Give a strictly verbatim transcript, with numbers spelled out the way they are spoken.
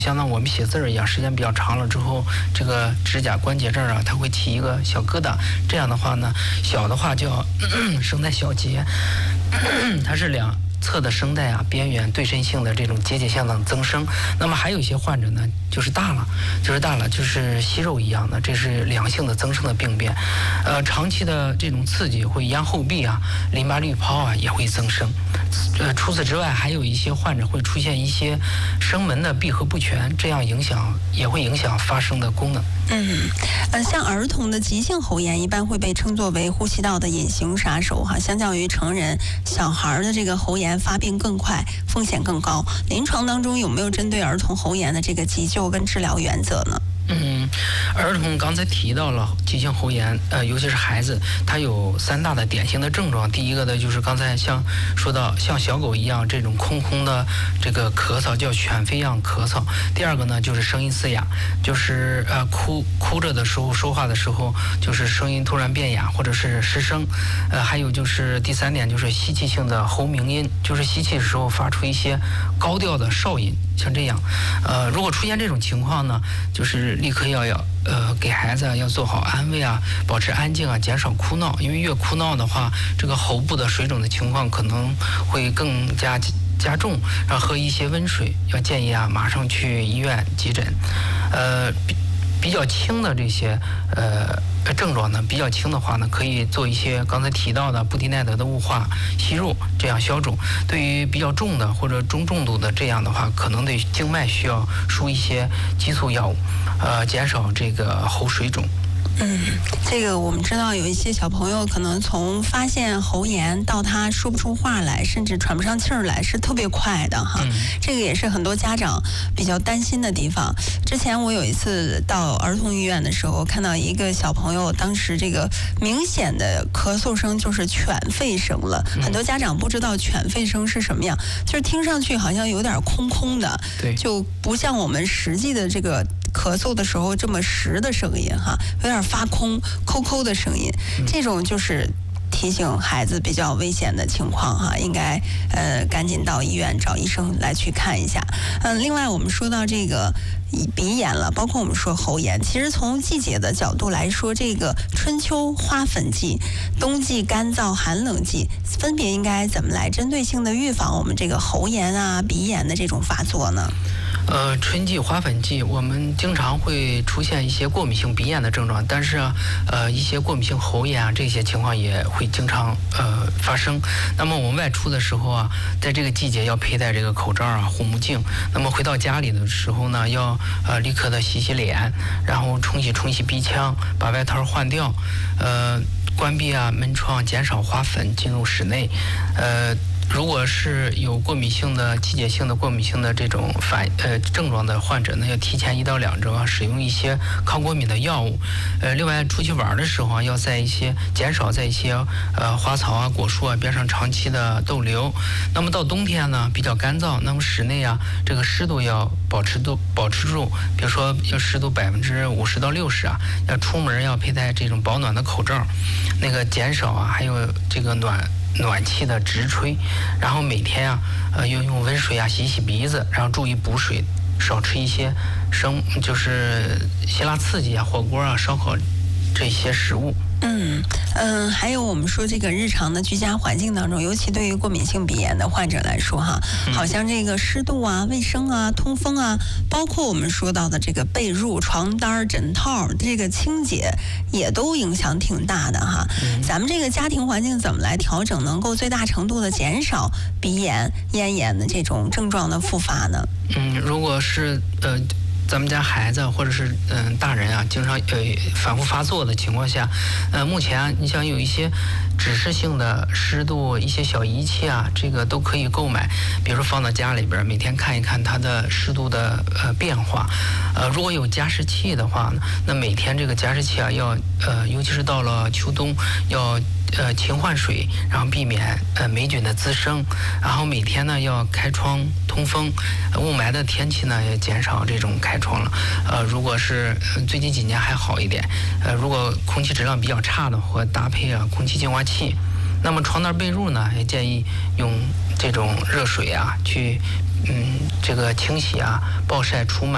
相当我们写字儿一样，时间比较长了之后，这个指甲关节这儿啊，它会起一个小疙瘩。这样的话呢，小的话叫声带小结，它是两侧的声带啊边缘对称性的这种结节相当增生。那么还有一些患者呢，就是大了，就是大了，就是息肉一样的，这是良性的增生的病变。呃，长期的这种刺激会咽后壁啊、淋巴滤泡啊也会增生。呃，除此之外，还有一些患者会出现一些声门的闭合不全，这样影响也会影响发声的功能。 嗯，呃，像儿童的急性喉炎一般会被称作为呼吸道的隐形杀手哈，相较于成人，小孩的这个喉炎发病更快，风险更高。临床当中有没有针对儿童喉炎的这个急救跟治疗原则呢？ 嗯，儿童刚才提到了急性喉炎，呃，尤其是孩子，他有三大的典型的症状。第一个呢，就是刚才像说到像小狗一样这种空空的这个咳嗽，叫犬吠样咳嗽。第二个呢，就是声音嘶哑，就是呃哭哭着的时候说话的时候，就是声音突然变哑或者是失声。呃，还有就是第三点就是吸气性的喉鸣音，就是吸气的时候发出一些高调的哨音，像这样。呃，如果出现这种情况呢，就是立刻要要呃给孩子要做好安慰啊，保持安静啊，减少哭闹，因为越哭闹的话，这个喉部的水肿的情况可能会更加加重。然后喝一些温水，要建议啊马上去医院急诊。呃，比比较轻的这些呃症状呢，比较轻的话呢，可以做一些刚才提到的布地奈德的雾化吸入，这样消肿。对于比较重的或者中重度的这样的话，可能对静脉需要输一些激素药物，呃，减少这个喉水肿。 嗯，这个我们知道有一些小朋友可能从发现喉炎到他说不出话来，甚至喘不上气儿来是特别快的哈。嗯、这个也是很多家长比较担心的地方。之前我有一次到儿童医院的时候，看到一个小朋友，当时这个明显的咳嗽声就是犬吠声了。嗯、很多家长不知道犬吠声是什么样，就是听上去好像有点空空的， 对， 就不像我们实际的这个咳嗽的时候这么实的声音哈，有点发空抠抠的声音，这种就是提醒孩子比较危险的情况哈，应该呃赶紧到医院找医生来去看一下。嗯、呃，另外我们说到这个鼻炎了，包括我们说喉炎，其实从季节的角度来说，这个春秋花粉季、冬季干燥寒冷季，分别应该怎么来针对性的预防我们这个喉炎啊、鼻炎的这种发作呢？ 呃，春季花粉季，我们经常会出现一些过敏性鼻炎的症状，但是啊，呃，一些过敏性喉炎啊，这些情况也会经常呃发生。那么我们外出的时候啊，在这个季节要佩戴这个口罩啊、护目镜。那么回到家里的时候呢，要呃立刻的洗洗脸，然后冲洗冲洗鼻腔，把外套换掉，呃，关闭啊门窗，减少花粉进入室内，呃。如果是有过敏性的、季节性的过敏性的这种反呃症状的患者呢，要提前一到两周啊，使用一些抗过敏的药物。呃，另外出去玩的时候啊，要在一些减少在一些呃花草啊、果树啊边上长期的逗留。那么到冬天呢，比较干燥，那么室内啊，这个湿度要保持度保持住，比如说要湿度百分之五十到六十啊，要出门要佩戴这种保暖的口罩，那个减少啊，还有这个暖。暖气的直吹，然后每天啊，呃，要用温水啊洗洗鼻子，然后注意补水，少吃一些生就是辛辣刺激啊、火锅啊、烧烤这些食物。 嗯嗯、呃，还有我们说这个日常的居家环境当中，尤其对于过敏性鼻炎的患者来说哈，好像这个湿度啊、卫生啊、通风啊，包括我们说到的这个被褥、床单、枕套这个清洁，也都影响挺大的哈。嗯、咱们这个家庭环境怎么来调整，能够最大程度的减少鼻炎、咽炎的这种症状的复发呢？ 嗯，如果是呃。咱们家孩子或者是嗯、呃、大人啊，经常呃反复发作的情况下，呃目前、啊、你想有一些指示性的湿度一些小仪器啊，这个都可以购买，比如说放到家里边，每天看一看它的湿度的呃变化。呃如果有加湿器的话呢，那每天这个加湿器啊要呃尤其是到了秋冬要呃勤换水，然后避免呃霉菌的滋生，然后每天呢要开窗通风，雾霾的天气呢也减少这种开窗了。呃，如果是、呃、最近几年还好一点，呃，如果空气质量比较差的，或搭配啊空气净化器。那么床单被褥呢，也建议用这种热水啊去嗯这个清洗啊、暴晒除螨。